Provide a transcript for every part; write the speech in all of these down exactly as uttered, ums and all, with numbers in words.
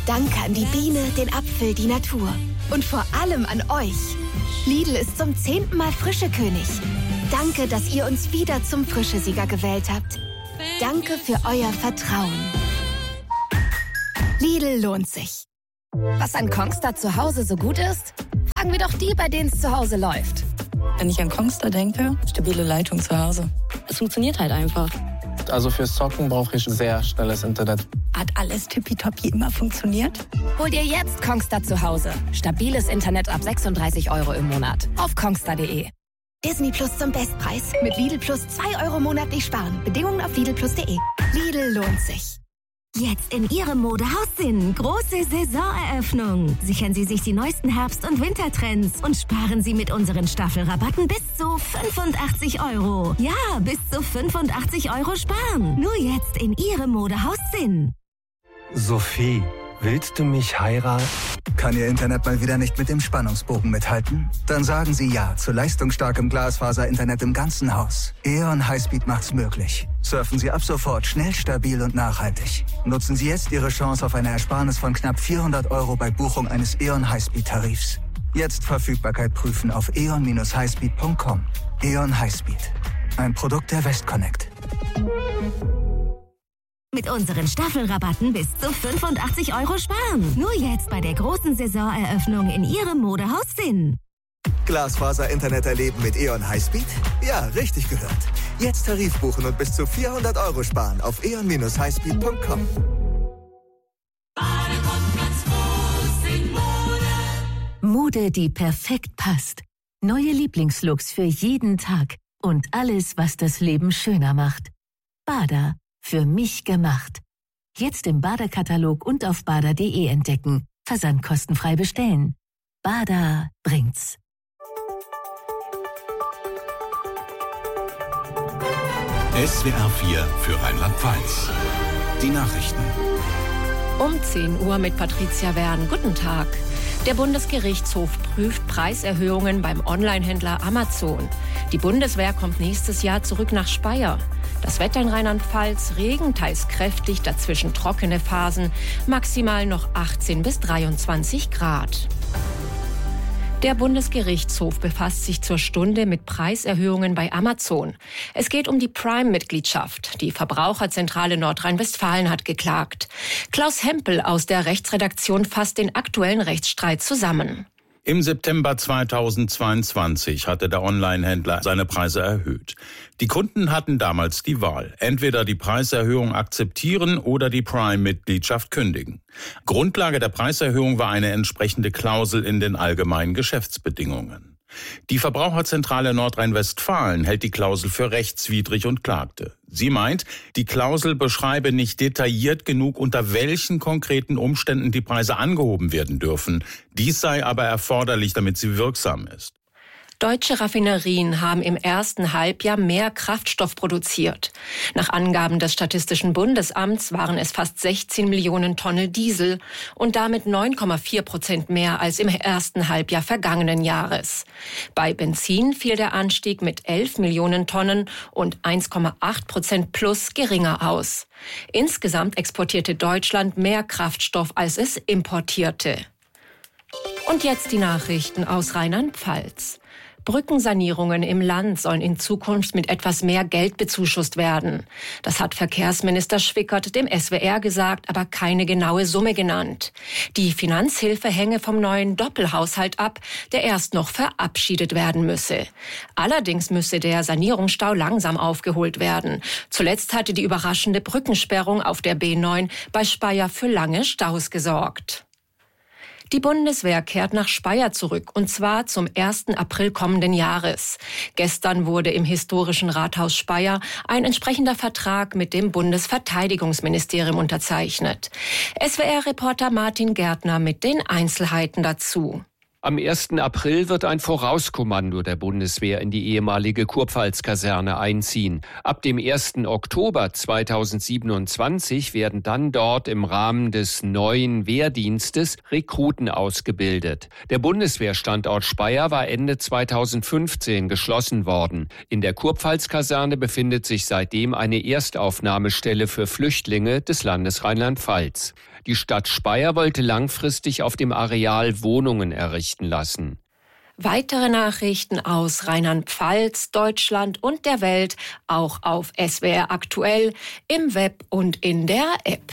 Danke an die Biene, den Apfel, die Natur. Und vor allem an euch. Lidl ist zum zehnten Mal Frischekönig. Danke, dass ihr uns wieder zum Frischesieger gewählt habt. Danke für euer Vertrauen. Lidl lohnt sich. Was an Kongstar zu Hause so gut ist? Fragen wir doch die, bei denen es zu Hause läuft. Wenn ich an Kongstar denke, stabile Leitung zu Hause. Es funktioniert halt einfach. Also fürs Zocken brauche ich sehr schnelles Internet. Hat alles tippitoppi immer funktioniert? Hol dir jetzt Kongstar zu Hause. Stabiles Internet ab sechsunddreißig Euro im Monat. Auf kongstar punkt de. Disney Plus zum Bestpreis. Mit Lidl Plus zwei Euro monatlich sparen. Bedingungen auf lidl plus punkt de. Lidl lohnt sich. Jetzt in Ihrem Modehaus Sinn. Große Saisoneröffnung. Sichern Sie sich die neuesten Herbst- und Wintertrends und sparen Sie mit unseren Staffelrabatten bis zu fünfundachtzig Euro. Ja, bis zu fünfundachtzig Euro sparen. Nur jetzt in Ihrem Modehaus Sinn. Sophie, willst du mich heiraten? Kann Ihr Internet mal wieder nicht mit dem Spannungsbogen mithalten? Dann sagen Sie ja zu leistungsstarkem Glasfaser-Internet im ganzen Haus. E O N Highspeed macht's möglich. Surfen Sie ab sofort schnell, stabil und nachhaltig. Nutzen Sie jetzt Ihre Chance auf eine Ersparnis von knapp vierhundert Euro bei Buchung eines E O N Highspeed-Tarifs. Jetzt Verfügbarkeit prüfen auf e o n dash highspeed punkt com. E O N Highspeed. Ein Produkt der Westconnect. Mit unseren Staffelrabatten bis zu fünfundachtzig Euro sparen. Nur jetzt bei der großen Saisoneröffnung in Ihrem Modehaus Sinn. Glasfaser-Internet erleben mit E O N Highspeed? Ja, richtig gehört. Jetzt Tarif buchen und bis zu vierhundert Euro sparen auf e o n dash highspeed punkt com. Mode, die perfekt passt. Neue Lieblingslooks für jeden Tag. Und alles, was das Leben schöner macht. Bada. Für mich gemacht. Jetzt im Bada-Katalog und auf bada punkt de entdecken. Versandkostenfrei bestellen. Bada bringt's. S W R vier für Rheinland-Pfalz. Die Nachrichten. Um zehn Uhr mit Patricia Werden. Guten Tag. Der Bundesgerichtshof prüft Preiserhöhungen beim Onlinehändler Amazon. Die Bundeswehr kommt nächstes Jahr zurück nach Speyer. Das Wetter in Rheinland-Pfalz, Regen, teils kräftig, dazwischen trockene Phasen, maximal noch achtzehn bis dreiundzwanzig Grad. Der Bundesgerichtshof befasst sich zur Stunde mit Preiserhöhungen bei Amazon. Es geht um die Prime-Mitgliedschaft. Die Verbraucherzentrale Nordrhein-Westfalen hat geklagt. Klaus Hempel aus der Rechtsredaktion fasst den aktuellen Rechtsstreit zusammen. Im September zweitausendzweiundzwanzig hatte der Onlinehändler seine Preise erhöht. Die Kunden hatten damals die Wahl, entweder die Preiserhöhung akzeptieren oder die Prime-Mitgliedschaft kündigen. Grundlage der Preiserhöhung war eine entsprechende Klausel in den allgemeinen Geschäftsbedingungen. Die Verbraucherzentrale Nordrhein-Westfalen hält die Klausel für rechtswidrig und klagte. Sie meint, die Klausel beschreibe nicht detailliert genug, unter welchen konkreten Umständen die Preise angehoben werden dürfen. Dies sei aber erforderlich, damit sie wirksam ist. Deutsche Raffinerien haben im ersten Halbjahr mehr Kraftstoff produziert. Nach Angaben des Statistischen Bundesamts waren es fast sechzehn Millionen Tonnen Diesel und damit neun Komma vier Prozent mehr als im ersten Halbjahr vergangenen Jahres. Bei Benzin fiel der Anstieg mit elf Millionen Tonnen und eins Komma acht Prozent plus geringer aus. Insgesamt exportierte Deutschland mehr Kraftstoff, als es importierte. Und jetzt die Nachrichten aus Rheinland-Pfalz. Brückensanierungen im Land sollen in Zukunft mit etwas mehr Geld bezuschusst werden. Das hat Verkehrsminister Schwickert dem S W R gesagt, aber keine genaue Summe genannt. Die Finanzhilfe hänge vom neuen Doppelhaushalt ab, der erst noch verabschiedet werden müsse. Allerdings müsse der Sanierungsstau langsam aufgeholt werden. Zuletzt hatte die überraschende Brückensperrung auf der B neun bei Speyer für lange Staus gesorgt. Die Bundeswehr kehrt nach Speyer zurück, und zwar zum ersten April kommenden Jahres. Gestern wurde im historischen Rathaus Speyer ein entsprechender Vertrag mit dem Bundesverteidigungsministerium unterzeichnet. S W R-Reporter Martin Gärtner mit den Einzelheiten dazu. Am ersten April wird ein Vorauskommando der Bundeswehr in die ehemalige Kurpfalz-Kaserne einziehen. Ab dem ersten Oktober zweitausendsiebenundzwanzig werden dann dort im Rahmen des neuen Wehrdienstes Rekruten ausgebildet. Der Bundeswehrstandort Speyer war Ende zweitausendfünfzehn geschlossen worden. In der Kurpfalz-Kaserne befindet sich seitdem eine Erstaufnahmestelle für Flüchtlinge des Landes Rheinland-Pfalz. Die Stadt Speyer wollte langfristig auf dem Areal Wohnungen errichten lassen. Weitere Nachrichten aus Rheinland-Pfalz, Deutschland und der Welt auch auf S W R aktuell, im Web und in der App.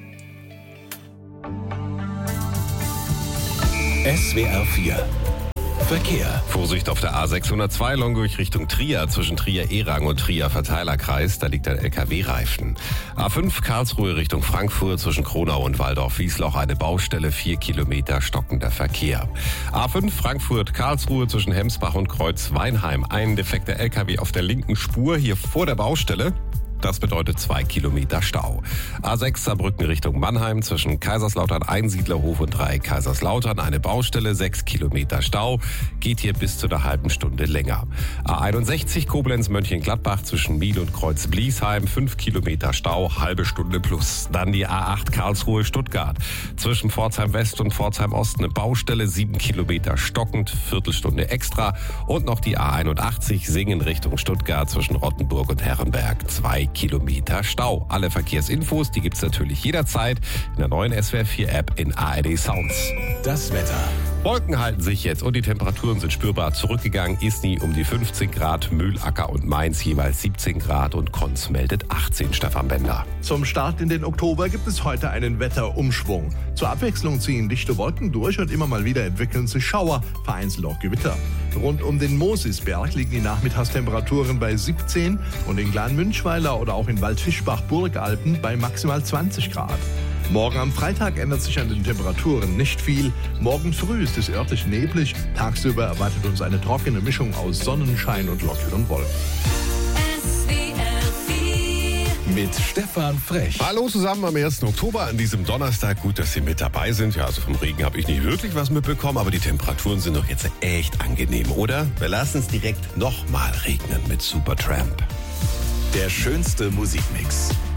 S W R vier Verkehr. Vorsicht auf der A sechshundertzwei Longuich Richtung Trier, zwischen Trier-Erang und Trier-Verteilerkreis, da liegt ein L K W-Reifen. A fünf Karlsruhe Richtung Frankfurt, zwischen Kronau und Waldorf-Wiesloch eine Baustelle, vier Kilometer stockender Verkehr. A fünf Frankfurt-Karlsruhe zwischen Hemsbach und Kreuz-Weinheim, ein defekter L K W auf der linken Spur, hier vor der Baustelle. Das bedeutet zwei Kilometer Stau. A sechs Saarbrücken Richtung Mannheim, zwischen Kaiserslautern Einsiedlerhof und Dreieck Kaiserslautern eine Baustelle, sechs Kilometer Stau, geht hier bis zu einer halben Stunde länger. A einundsechzig Koblenz Mönchengladbach zwischen Miel und Kreuz-Bliesheim, fünf Kilometer Stau, halbe Stunde plus. Dann die A acht Karlsruhe Stuttgart, zwischen Pforzheim West und Pforzheim Ost eine Baustelle, sieben Kilometer stockend, Viertelstunde extra. Und noch die A einundachtzig Singen Richtung Stuttgart, zwischen Rottenburg und Herrenberg, zwei Kilometer Stau. Alle Verkehrsinfos, die gibt's natürlich jederzeit in der neuen S W R vier App in A R D Sounds. Das Wetter. Wolken halten sich jetzt und die Temperaturen sind spürbar zurückgegangen. Isny um die fünfzehn Grad, Mühlacker und Mainz jeweils siebzehn Grad und Konz meldet achtzehn. Stefan Bender. Zum Start in den Oktober gibt es heute einen Wetterumschwung. Zur Abwechslung ziehen dichte Wolken durch und immer mal wieder entwickeln sich Schauer, vereinzelt auch Gewitter. Rund um den Mosisberg liegen die Nachmittagstemperaturen bei siebzehn und in Glan-Münchweiler oder auch in Waldfischbach-Burgalpen bei maximal zwanzig Grad. Morgen am Freitag ändert sich an den Temperaturen nicht viel. Morgen früh ist es örtlich neblig. Tagsüber erwartet uns eine trockene Mischung aus Sonnenschein und lockeren Wolken. Mit Stefan Frech. Hallo zusammen am ersten Oktober an diesem Donnerstag. Gut, dass Sie mit dabei sind. Ja, also vom Regen habe ich nicht wirklich was mitbekommen, aber die Temperaturen sind doch jetzt echt angenehm, oder? Wir lassen es direkt nochmal regnen mit Supertramp. Der schönste Musikmix.